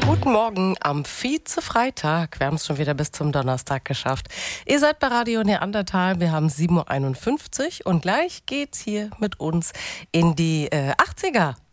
Guten Morgen am Vize-Freitag. Wir haben es schon wieder bis zum Donnerstag geschafft. Ihr seid bei Radio Neandertal. Wir haben 7.51 Uhr und gleich geht's hier mit uns in die 80er.